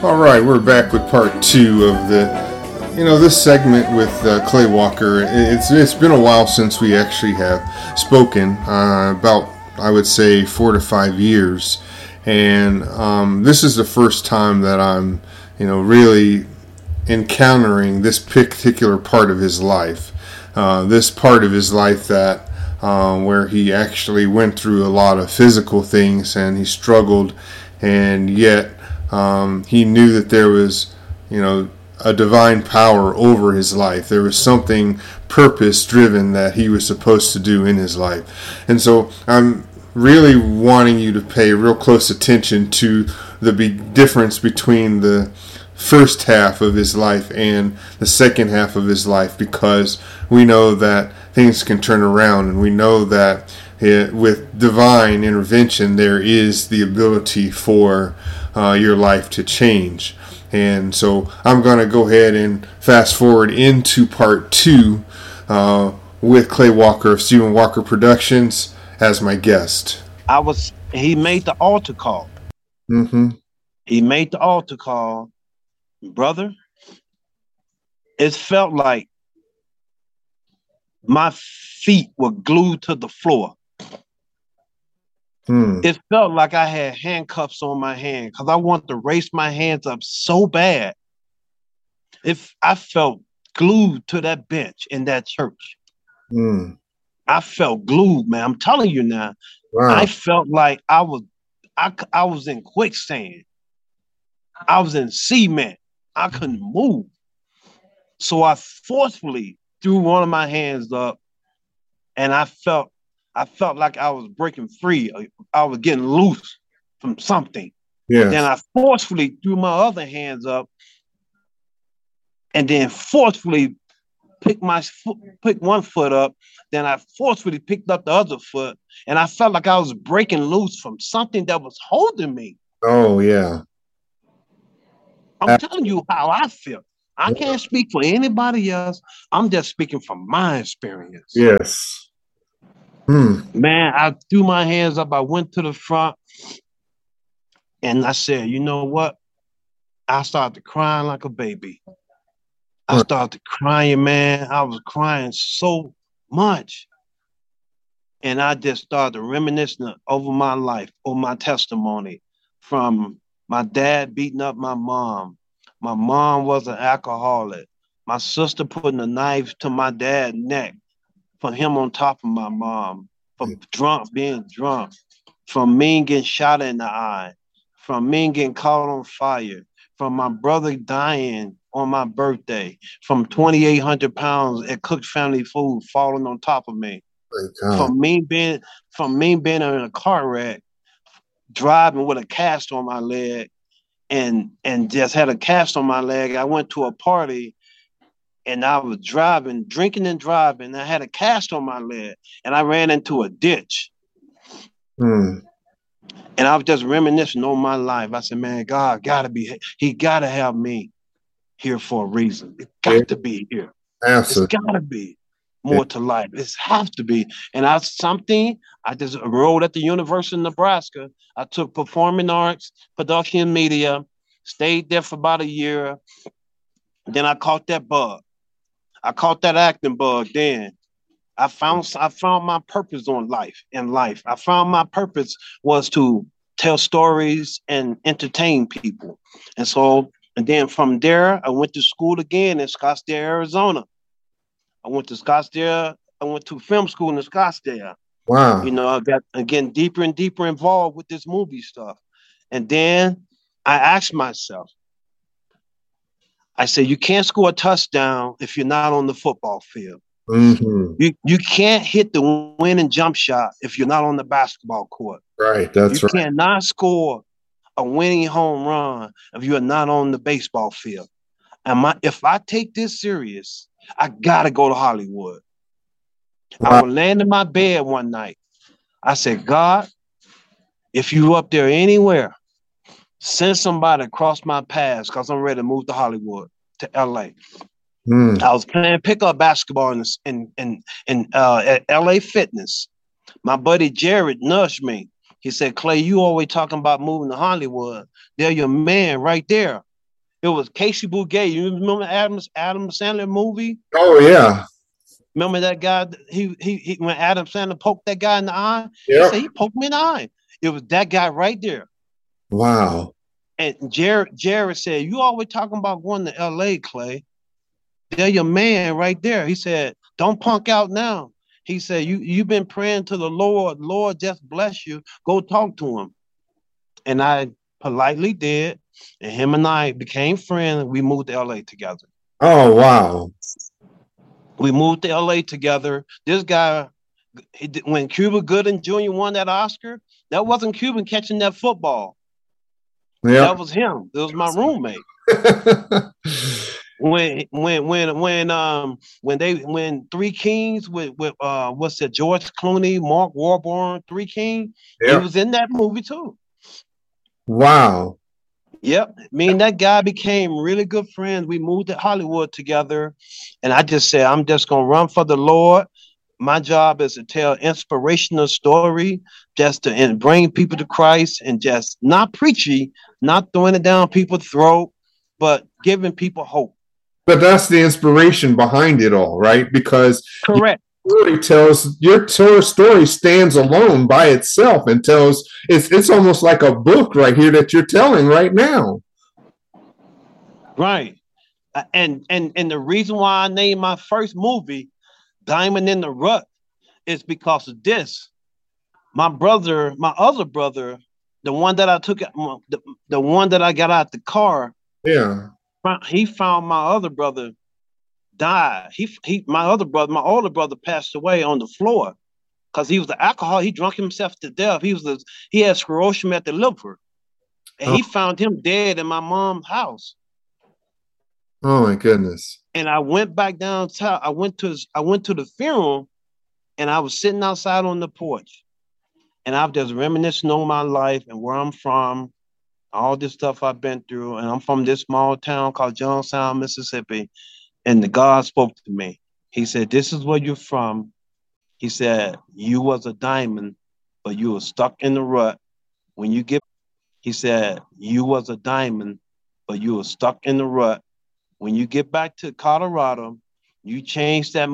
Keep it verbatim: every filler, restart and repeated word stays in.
All right, we're back with part two of the, you know, this segment with uh, Clay Walker. It's it's been a while since we actually have spoken, uh, about, I would say, four to five years, and um, this is the first time that I'm, you know, really encountering this particular part of his life, uh, this part of his life that um, where he actually went through a lot of physical things and he struggled, and yet um, he knew that there was, you know, a divine power over his life. There was something purpose-driven that he was supposed to do in his life. And so I'm really wanting you to pay real close attention to the big difference between the first half of his life and the second half of his life, because we know that things can turn around, and we know that it, with divine intervention there is the ability for uh, your life to change. And so I'm going to go ahead and fast forward into part two uh, with Clay Walker of Stephen Walker Productions as my guest. I was he made the altar call. Mm-hmm. He made the altar call. Brother, it felt like my feet were glued to the floor. Hmm. It felt like I had handcuffs on my hand because I wanted to raise my hands up so bad. If I felt glued to that bench in that church. Hmm. I felt glued, man. I'm telling you now. Wow. I felt like I was I, I was in quicksand. I was in cement. I couldn't move. So I forcefully threw one of my hands up, and I felt I felt like I was breaking free. I was getting loose from something. Yes. Then I forcefully threw my other hands up, and then forcefully picked my foot, picked one foot up. Then I forcefully picked up the other foot, and I felt like I was breaking loose from something that was holding me. Oh yeah. I'm uh, telling you how I feel. I yeah. can't speak for anybody else. I'm just speaking from my experience. Yes. Hmm. Man, I threw my hands up. I went to the front, and I said, you know what? I started crying like a baby. I started crying, man. I was crying so much. And I just started reminiscing over my life, over my testimony, from my dad beating up my mom. My mom was an alcoholic. My sister putting a knife to my dad's neck for him on top of my mom, from drunk, being drunk, from me getting shot in the eye, from me getting caught on fire, from my brother dying on my birthday, from twenty-eight hundred pounds at Cook Family Food falling on top of me, from me being from me being in a car wreck, driving with a cast on my leg, and and just had a cast on my leg. I went to a party, and I was driving, drinking and driving. I had a cast on my leg, and I ran into a ditch. Hmm. And I was just reminiscing on my life. I said, man, God gotta be, he gotta have me here for a reason. It got yeah. to be here. Absolutely. It's gotta be more yeah. to life. It's have to be. And I something, I just enrolled at the University of Nebraska. I took performing arts, production and media, stayed there for about a year. Then I caught that bug. I caught that acting bug then. I found I found my purpose on life in life. I found my purpose was to tell stories and entertain people. And so, and then from there, I went to school again in Scottsdale, Arizona. I went to Scottsdale. I went to film school in Scottsdale. Wow. You know, I got again deeper and deeper involved with this movie stuff. And then I asked myself, I said, you can't score a touchdown if you're not on the football field. Mm-hmm. You you can't hit the winning jump shot if you're not on the basketball court. Right, that's you right. You cannot score a winning home run if you are not on the baseball field. And my, if I take this serious, I gotta go to Hollywood. Wow. I was laying in my bed one night. I said, God, if you up there anywhere, send somebody across my path because I'm ready to move to Hollywood, to L A. Mm. I was playing pickup basketball in in in, in uh, at L A Fitness. My buddy Jared nudged me. He said, Clay, you always talking about moving to Hollywood. They're your man right there. It was Casey Bouguet. You remember Adams Adam Sandler movie? Oh yeah. Remember that guy? He, he he when Adam Sandler poked that guy in the eye, he Yep. said he poked me in the eye. It was that guy right there. Wow. And Jared Jared said, "You always talking about going to L A, Clay. They're your man right there." He said, "Don't punk out now." He said, "You you've been praying to the Lord. Lord, just bless you. Go talk to him." And I politely did. And him and I became friends. We moved to L A together. Oh wow. We moved to L A together. This guy, he, when Cuba Gooding Junior won that Oscar, that wasn't Cuban catching that football. Yeah. That was him. It was my roommate. when when when when um when they when Three Kings with with uh what's it, George Clooney, Mark Warburton, Three King, Yep. he was in that movie too. Wow. Yep. Me and that guy became really good friends. We moved to Hollywood together. And I just said, I'm just gonna run for the Lord. My job is to tell inspirational story, just to and bring people to Christ, and just not preachy, not throwing it down people's throat, but giving people hope. But that's the inspiration behind it all, right? Because correct. Story tells your story stands alone by itself and tells it's it's almost like a book right here that you're telling right now. Right. And and and the reason why I named my first movie Diamond in the Rut is because of this. My brother, my other brother, the one that I took, the, the one that I got out the car. Yeah. He found my other brother died. He he my other brother, my older brother passed away on the floor because he was an alcohol. He drunk himself to death. He was a, he had sclerosis at the liver. And oh. he found him dead in my mom's house. Oh my goodness. And I went back downtown. I went to his, I went to the funeral, and I was sitting outside on the porch. And I've just reminiscing on my life and where I'm from, all this stuff I've been through. And I'm from this small town called Johnstown, Mississippi. And the God spoke to me. He said, "This is where you're from." He said, "You was a diamond, but you were stuck in the rut. When you get," he said, "You was a diamond, but you were stuck in the rut. When you get back to Colorado, you change that